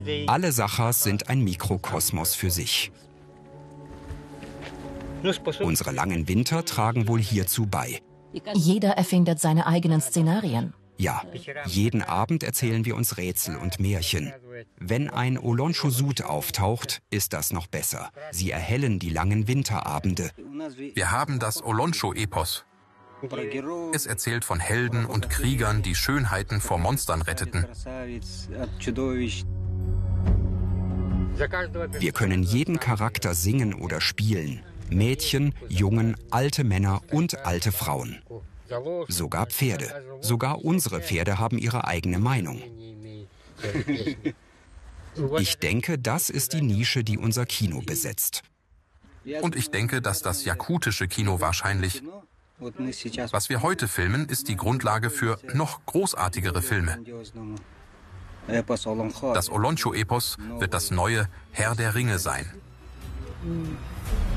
Alle Sachas sind ein Mikrokosmos für sich. Unsere langen Winter tragen wohl hierzu bei. Jeder erfindet seine eigenen Szenarien. Ja, jeden Abend erzählen wir uns Rätsel und Märchen. Wenn ein Oloncho-Sud auftaucht, ist das noch besser. Sie erhellen die langen Winterabende. Wir haben das Oloncho-Epos. Es erzählt von Helden und Kriegern, die Schönheiten vor Monstern retteten. Wir können jeden Charakter singen oder spielen. Mädchen, Jungen, alte Männer und alte Frauen. Sogar Pferde. Sogar unsere Pferde haben ihre eigene Meinung. Ich denke, das ist die Nische, die unser Kino besetzt. Und ich denke, dass das jakutische Kino wahrscheinlich... Was wir heute filmen, ist die Grundlage für noch großartigere Filme. Das Oloncho-Epos wird das neue Herr der Ringe sein.